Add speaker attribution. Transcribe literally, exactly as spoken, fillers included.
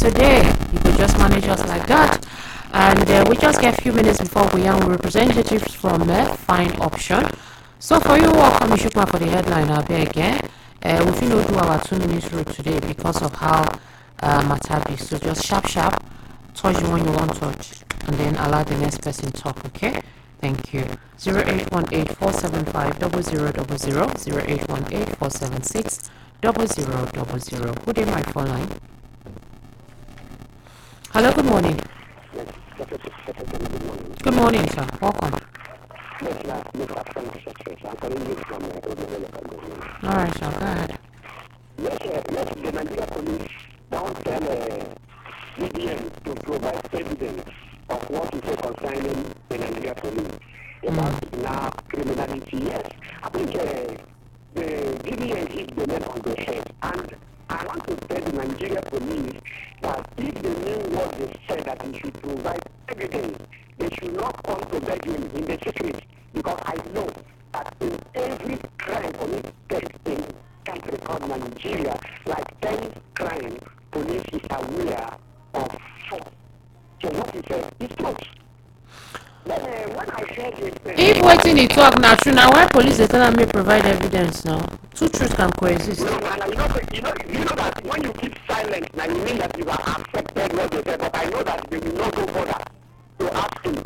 Speaker 1: today. You could just manage us like that. And uh, we just get a few minutes before we young representatives from uh, Fine Option. So for you, welcome Ishukma for the headline. I'll be again. Uh, we feel do our two minutes rule today because of how uh, matter be. So just sharp, sharp, touch the one you want to touch, and then allow the next person talk. Okay? Thank you. Zero eight one eight four seven five double zero double zero zero eight one eight four seven six double zero double zero. Good day, my phone line. Hello. Good morning. Good morning, sir. Welcome. All right, sir. Go ahead.
Speaker 2: Yes, uh, yes, the Nigeria police don't tell uh, C B N to provide evidence of what is uh, concerning the Nigeria police about mm. now criminality. Yes, I think uh, the C B N hit the nail on the head, and I want to tell the Nigeria police that if they knew what they said, that they should provide evidence, they should not come to beg him in the secret, because I know that in every crime committed in country called Nigeria, like ten crime, police is aware of four. So what he said is truth. Then uh, when I heard it, uh,
Speaker 1: if waiting he talk now true, now why police they tell me provide evidence now? Two truths can coexist.
Speaker 2: No, no, no, you know, you know, you know that when you keep silent, now you mean that you are affected what they say. But I know that they will not go further to ask him